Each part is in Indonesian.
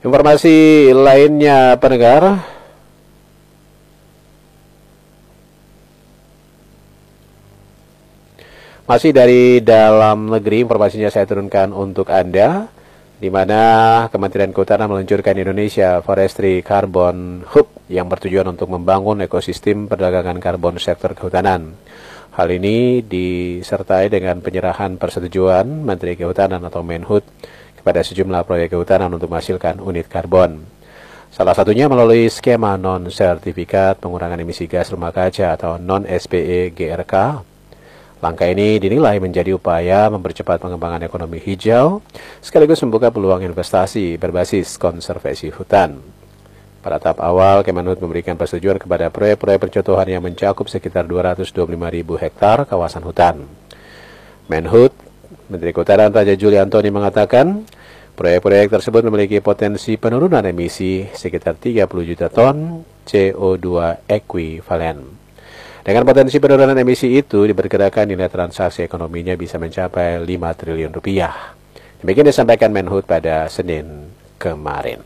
Informasi lainnya, pendengar, masih dari dalam negeri, informasinya saya turunkan untuk Anda, di mana Kementerian Kehutanan meluncurkan Indonesia Forestry Carbon Hub yang bertujuan untuk membangun ekosistem perdagangan karbon sektor kehutanan. Hal ini disertai dengan penyerahan persetujuan Menteri Kehutanan atau Menhut kepada sejumlah proyek kehutanan untuk menghasilkan unit karbon. Salah satunya melalui skema non-sertifikat pengurangan emisi gas rumah kaca atau non-SPE GRK. Langkah ini dinilai menjadi upaya mempercepat pengembangan ekonomi hijau, sekaligus membuka peluang investasi berbasis konservasi hutan. Pada tahap awal, Kemenhut memberikan persetujuan kepada proyek-proyek percontohan yang mencakup sekitar 225.000 hektar kawasan hutan. Menhut, Menteri Kehutanan Raja Juli Antoni mengatakan, proyek-proyek tersebut memiliki potensi penurunan emisi sekitar 30 juta ton CO2 ekuivalen. Dengan potensi penurunan emisi itu, diperkirakan nilai transaksi ekonominya bisa mencapai 5 triliun rupiah. Demikian disampaikan Menhut pada Senin kemarin.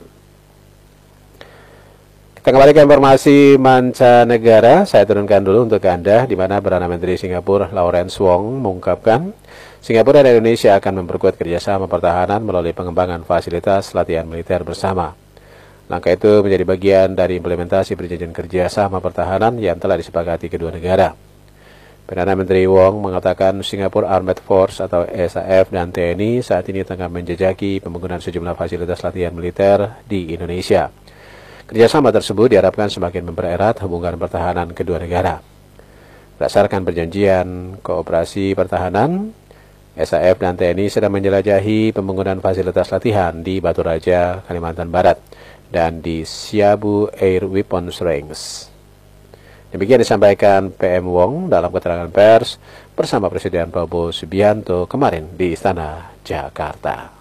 Kita kembali ke informasi mancanegara. Saya turunkan dulu untuk Anda, di mana Perdana Menteri Singapura Lawrence Wong mengungkapkan, Singapura dan Indonesia akan memperkuat kerjasama pertahanan melalui pengembangan fasilitas latihan militer bersama. Langkah itu menjadi bagian dari implementasi perjanjian kerjasama pertahanan yang telah disepakati kedua negara. Perdana Menteri Wong mengatakan Singapore Armed Force atau SAF dan TNI saat ini tengah menjajaki pembangunan sejumlah fasilitas latihan militer di Indonesia. Kerjasama tersebut diharapkan semakin mempererat hubungan pertahanan kedua negara. Berdasarkan perjanjian kooperasi pertahanan, SAF dan TNI sedang menjelajahi pembangunan fasilitas latihan di Batu Raja, Kalimantan Barat, dan di Siabu Air Weapons Range. Demikian disampaikan PM Wong dalam keterangan pers bersama Presiden Prabowo Subianto kemarin di Istana Jakarta.